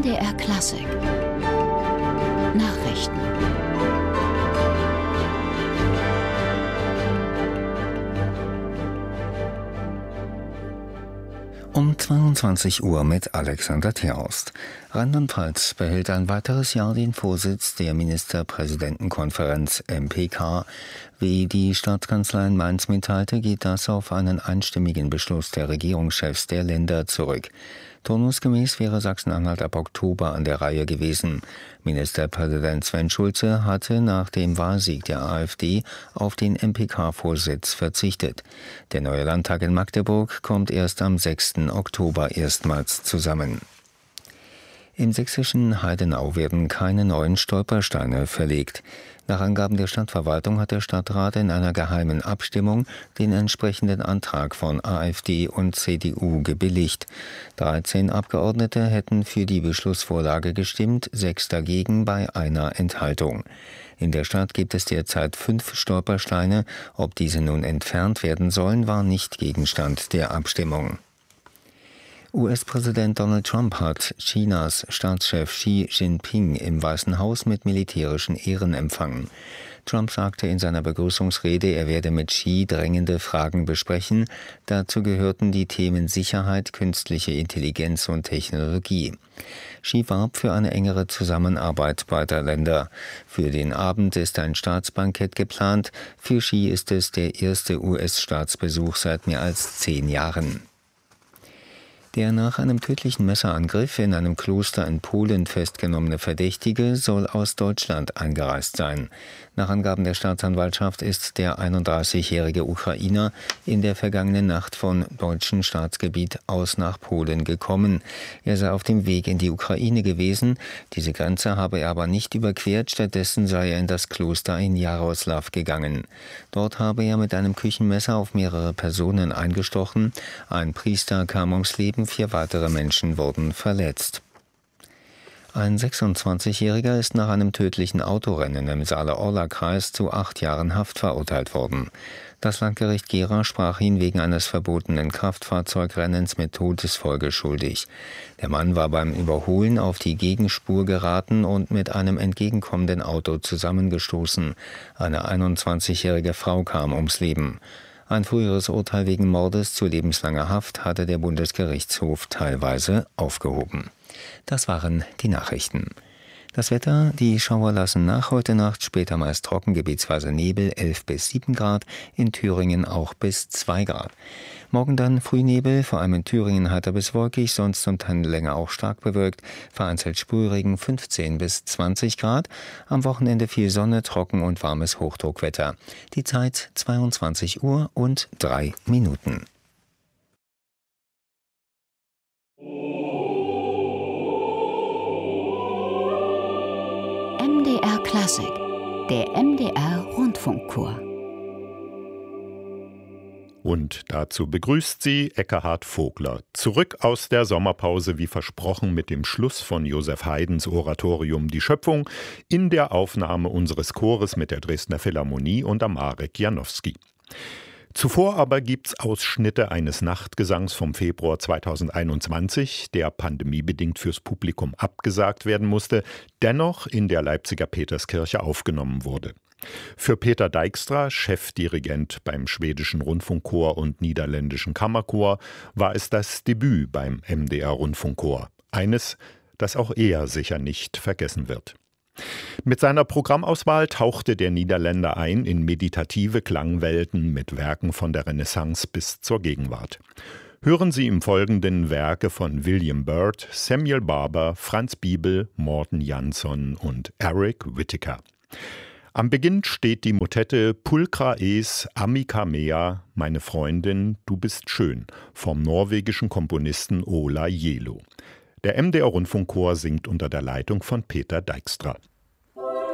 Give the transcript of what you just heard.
MDR Klassik Nachrichten. Um 22 Uhr mit Alexander Terhorst. Rheinland-Pfalz behält ein weiteres Jahr den Vorsitz der Ministerpräsidentenkonferenz MPK. Wie die Staatskanzlei in Mainz mitteilte, geht das auf einen einstimmigen Beschluss der Regierungschefs der Länder zurück. Turnusgemäß wäre Sachsen-Anhalt ab Oktober an der Reihe gewesen. Ministerpräsident Sven Schulze hatte nach dem Wahlsieg der AfD auf den MPK-Vorsitz verzichtet. Der neue Landtag in Magdeburg kommt erst am 6. Oktober erstmals zusammen. Im sächsischen Heidenau werden keine neuen Stolpersteine verlegt. Nach Angaben der Stadtverwaltung hat der Stadtrat in einer geheimen Abstimmung den entsprechenden Antrag von AfD und CDU gebilligt. 13 Abgeordnete hätten für die Beschlussvorlage gestimmt, 6 dagegen bei einer Enthaltung. In der Stadt gibt es derzeit 5 Stolpersteine. Ob diese nun entfernt werden sollen, war nicht Gegenstand der Abstimmung. US-Präsident Donald Trump hat Chinas Staatschef Xi Jinping im Weißen Haus mit militärischen Ehren empfangen. Trump sagte in seiner Begrüßungsrede, er werde mit Xi drängende Fragen besprechen. Dazu gehörten die Themen Sicherheit, künstliche Intelligenz und Technologie. Xi warb für eine engere Zusammenarbeit beider Länder. Für den Abend ist ein Staatsbankett geplant. Für Xi ist es der erste US-Staatsbesuch seit mehr als 10 Jahren. Der nach einem tödlichen Messerangriff in einem Kloster in Polen festgenommene Verdächtige soll aus Deutschland eingereist sein. Nach Angaben der Staatsanwaltschaft ist der 31-jährige Ukrainer in der vergangenen Nacht von deutschem Staatsgebiet aus nach Polen gekommen. Er sei auf dem Weg in die Ukraine gewesen. Diese Grenze habe er aber nicht überquert, stattdessen sei er in das Kloster in Jaroslaw gegangen. Dort habe er mit einem Küchenmesser auf mehrere Personen eingestochen. Ein Priester kam ums Leben. 4 weitere Menschen wurden verletzt. Ein 26-Jähriger ist nach einem tödlichen Autorennen im Saale-Orla-Kreis zu 8 Jahren Haft verurteilt worden. Das Landgericht Gera sprach ihn wegen eines verbotenen Kraftfahrzeugrennens mit Todesfolge schuldig. Der Mann war beim Überholen auf die Gegenspur geraten und mit einem entgegenkommenden Auto zusammengestoßen. Eine 21-jährige Frau kam ums Leben. Ein früheres Urteil wegen Mordes zu lebenslanger Haft hatte der Bundesgerichtshof teilweise aufgehoben. Das waren die Nachrichten. Das Wetter, die Schauer lassen nach, heute Nacht später meist trocken, gebietsweise Nebel, 11 bis 7 Grad, in Thüringen auch bis 2 Grad. Morgen dann Frühnebel, vor allem in Thüringen heiter bis wolkig, sonst zum Teil länger auch stark bewölkt, vereinzelt Sprühregen 15 bis 20 Grad. Am Wochenende viel Sonne, trocken und warmes Hochdruckwetter. Die Zeit 22 Uhr und 3 Minuten. MDR Klassik, der MDR Rundfunkchor. Und dazu begrüßt sie Ekkehard Vogler. Zurück aus der Sommerpause, wie versprochen, mit dem Schluss von Joseph Haydns Oratorium Die Schöpfung in der Aufnahme unseres Chores mit der Dresdner Philharmonie unter Marek Janowski. Zuvor aber gibt's Ausschnitte eines Nachtgesangs vom Februar 2021, der pandemiebedingt fürs Publikum abgesagt werden musste, dennoch in der Leipziger Peterskirche aufgenommen wurde. Für Peter Dijkstra, Chefdirigent beim Schwedischen Rundfunkchor und Niederländischen Kammerchor, war es das Debüt beim MDR Rundfunkchor. Eines, das auch er sicher nicht vergessen wird. Mit seiner Programmauswahl tauchte der Niederländer ein in meditative Klangwelten mit Werken von der Renaissance bis zur Gegenwart. Hören Sie im Folgenden Werke von William Byrd, Samuel Barber, Franz Biebel, Morten Jansson und Eric Whittaker. Am Beginn steht die Motette Pulchra es amica mea, meine Freundin, du bist schön, vom norwegischen Komponisten Ola Gjeilo. Der MDR Rundfunkchor singt unter der Leitung von Peter Dijkstra.